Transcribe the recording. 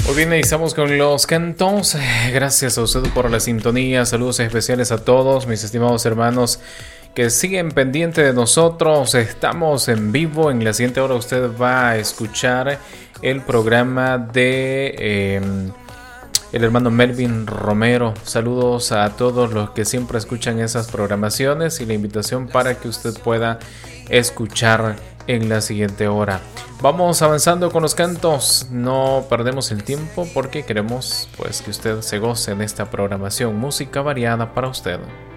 Muy bien, estamos con los cantos. Gracias a usted por la sintonía. Saludos especiales a todos mis estimados hermanos que siguen pendiente de nosotros. Estamos en vivo. En la siguiente hora usted va a escuchar el programa de el hermano Melvin Romero. Saludos a todos los que siempre escuchan esas programaciones y la invitación para que usted pueda escuchar en la siguiente hora. Vamos avanzando con los cantos, no perdemos el tiempo porque queremos pues que usted se goce en esta programación, música variada para usted.